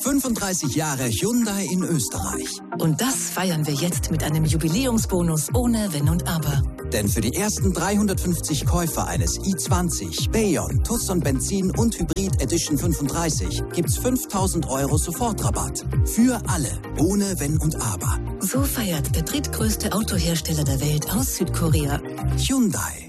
35 Jahre Hyundai in Österreich. Und das feiern wir jetzt mit einem Jubiläumsbonus ohne Wenn und Aber. Denn für die ersten 350 Käufer eines i20, Bayon, Tucson Benzin und Hybrid Edition 35 gibt's 5.000 € Sofortrabatt. Für alle, ohne Wenn und Aber. So feiert der drittgrößte Autohersteller der Welt aus Südkorea. Hyundai.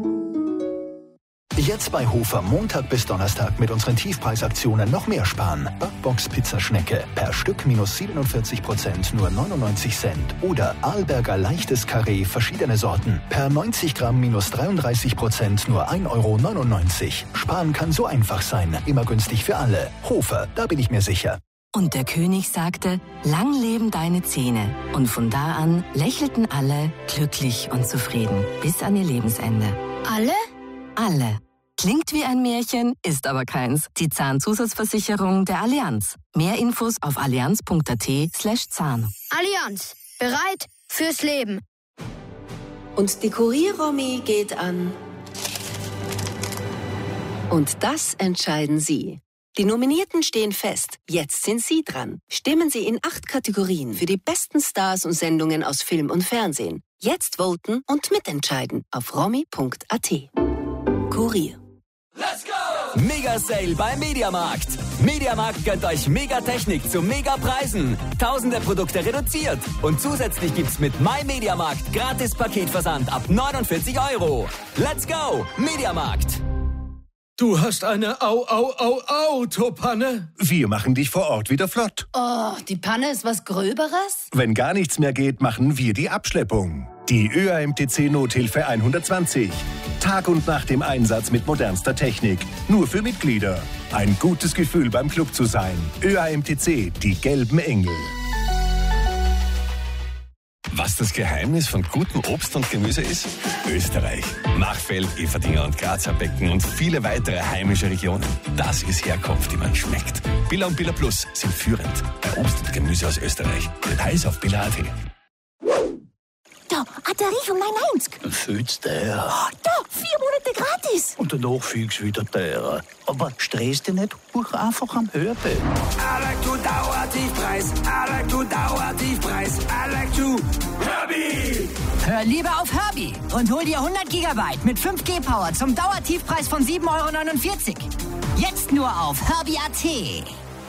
Jetzt bei Hofer Montag bis Donnerstag mit unseren Tiefpreisaktionen noch mehr sparen. Backbox Pizzaschnecke per Stück minus 47%, nur 99 Cent. Oder Arlberger leichtes Karree, verschiedene Sorten. Per 90 Gramm minus 33%, nur 1,99 €. Sparen kann so einfach sein. Immer günstig für alle. Hofer, da bin ich mir sicher. Und der König sagte, lang leben deine Zähne. Und von da an lächelten alle glücklich und zufrieden. Bis an ihr Lebensende. Alle? Alle. Klingt wie ein Märchen, ist aber keins. Die Zahnzusatzversicherung der Allianz. Mehr Infos auf allianz.at/Zahn. Allianz. Bereit fürs Leben. Und die Kurier-Romy geht an. Und das entscheiden Sie. Die Nominierten stehen fest. Jetzt sind Sie dran. Stimmen Sie in 8 Kategorien für die besten Stars und Sendungen aus Film und Fernsehen. Jetzt voten und mitentscheiden auf romy.at. Kurier. Let's go! Mega Sale beim Mediamarkt. Mediamarkt gönnt euch Megatechnik zu Megapreisen. Tausende Produkte reduziert. Und zusätzlich gibt's mit MyMediamarkt gratis Paketversand ab 49 €. Let's go! Mediamarkt. Du hast eine Autopanne? Wir machen dich vor Ort wieder flott. Oh, die Panne ist was Gröberes? Wenn gar nichts mehr geht, machen wir die Abschleppung. Die ÖAMTC Nothilfe 120. Tag und Nacht im Einsatz mit modernster Technik. Nur für Mitglieder. Ein gutes Gefühl beim Club zu sein. ÖAMTC, die gelben Engel. Was das Geheimnis von gutem Obst und Gemüse ist? Österreich. Machfeld, Everdinger und Grazer Becken und viele weitere heimische Regionen. Das ist Herkunft, die man schmeckt. Billa und Billa Plus sind führend bei Obst und Gemüse aus Österreich. Details auf billa.at. Da, Batterie von 990. Fühlt's der? Oh, da, 4 Monate gratis. Und danach fühlst du wieder der. Aber stress dich nicht, buch einfach am Hörbild. I like to Dauertiefpreis. I like to Dauertiefpreis. I like to Herbie. Hör lieber auf Herbie und hol dir 100 Gigabyte mit 5G Power zum Dauertiefpreis von 7,49 €. Jetzt nur auf Herbie.at.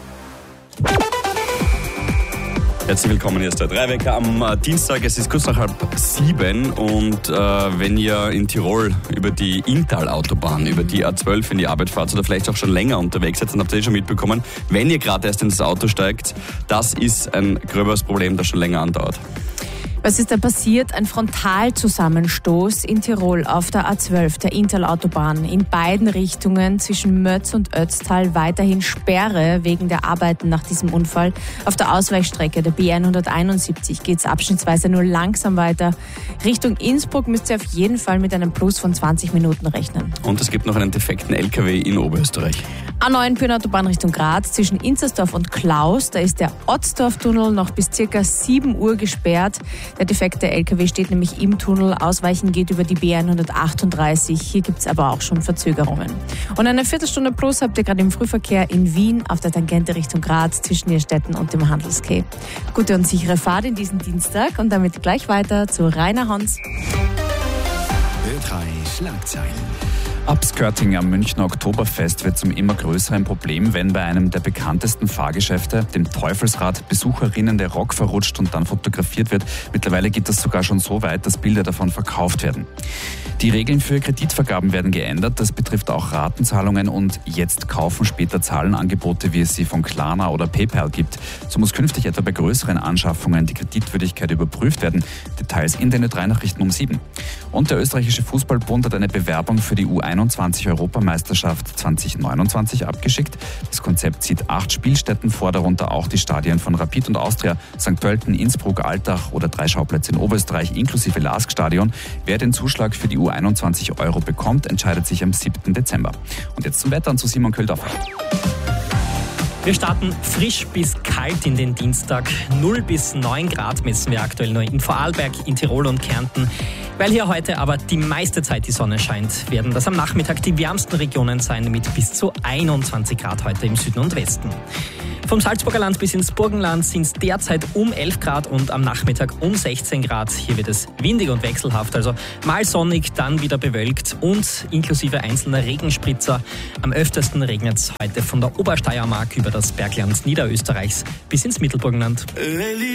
Herzlich willkommen, hier ist der Dreiwecker am Dienstag. Es ist kurz nach 6:30 und wenn ihr in Tirol über die Inntal-Autobahn, über die A12 in die Arbeit fahrt oder vielleicht auch schon länger unterwegs seid, dann habt ihr schon mitbekommen, wenn ihr gerade erst in das Auto steigt, das ist ein gröberes Problem, das schon länger andauert. Was ist da passiert? Ein Frontalzusammenstoß in Tirol auf der A12, der Inntal-Autobahn. In beiden Richtungen zwischen Mötz und Ötztal weiterhin Sperre wegen der Arbeiten nach diesem Unfall. Auf der Ausweichstrecke der B171 geht es abschnittsweise nur langsam weiter. Richtung Innsbruck müsst ihr auf jeden Fall mit einem Plus von 20 Minuten rechnen. Und es gibt noch einen defekten LKW in Oberösterreich. A9 Pyrenautobahn Richtung Graz zwischen Inzersdorf und Klaus. Da ist der Otzdorf-Tunnel noch bis ca. 7 Uhr gesperrt. Der defekte LKW steht nämlich im Tunnel. Ausweichen geht über die B138. Hier gibt es aber auch schon Verzögerungen. Und eine Viertelstunde plus habt ihr gerade im Frühverkehr in Wien auf der Tangente Richtung Graz zwischen Nierstetten und dem Handelsquai. Gute und sichere Fahrt in diesen Dienstag und damit gleich weiter zu Rainer Hans. Ö3 Schlagzeilen. Upskirting am Münchner Oktoberfest wird zum immer größeren Problem, wenn bei einem der bekanntesten Fahrgeschäfte, dem Teufelsrad, Besucherinnen der Rock verrutscht und dann fotografiert wird. Mittlerweile geht das sogar schon so weit, dass Bilder davon verkauft werden. Die Regeln für Kreditvergaben werden geändert. Das betrifft auch Ratenzahlungen und jetzt kaufen, später zahlen Angebote, wie es sie von Klarna oder PayPal gibt. So muss künftig etwa bei größeren Anschaffungen die Kreditwürdigkeit überprüft werden. Details in den Ö3-Nachrichten um 7. Und der österreichische Fußballbund hat eine Bewerbung für die U21-Europameisterschaft 2029 abgeschickt. Das Konzept sieht 8 Spielstätten vor, darunter auch die Stadien von Rapid und Austria, St. Pölten, Innsbruck, Altach oder 3 Schauplätze in Oberösterreich inklusive LASK-Stadion. Wer den Zuschlag für die U21 Euro bekommt, entscheidet sich am 7. Dezember. Und jetzt zum Wetter und zu Simon Köldorfer. Wir starten frisch bis kalt in den Dienstag. 0 bis 9 Grad messen wir aktuell nur in Vorarlberg, in Tirol und Kärnten. Weil hier heute aber die meiste Zeit die Sonne scheint, werden das am Nachmittag die wärmsten Regionen sein mit bis zu 21 Grad heute im Süden und Westen. Vom Salzburger Land bis ins Burgenland sind es derzeit um 11 Grad und am Nachmittag um 16 Grad. Hier wird es windig und wechselhaft, also mal sonnig, dann wieder bewölkt und inklusive einzelner Regenspritzer. Am öftesten regnet es heute von der Obersteiermark über das Bergland Niederösterreichs bis ins Mittelburgenland.